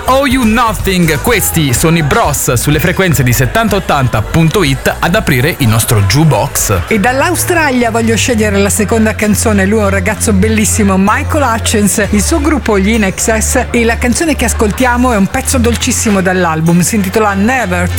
Owe You Nothing. Questi sono i Bros sulle frequenze di 7080.it ad aprire il nostro jukebox. E dall'Australia voglio scegliere la seconda canzone. Lui è un ragazzo bellissimo, Michael Hutchence, il suo gruppo gli In Excess, e la canzone che ascoltiamo è un pezzo dolcissimo dall'album, si intitola Never